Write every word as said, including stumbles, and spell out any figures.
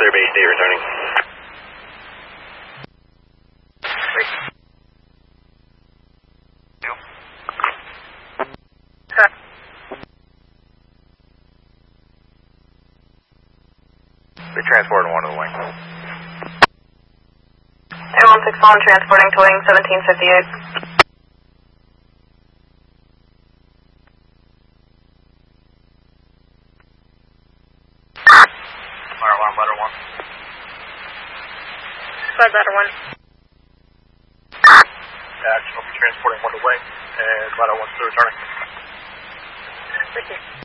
clear base state returning. Wait. You. They're transporting one to the wing. A one six one transporting to wing seventeen fifty-eight. Fire alarm letter one. Squad ladder one. Action will be transporting one to wing, and ladder one still returning. Thank you.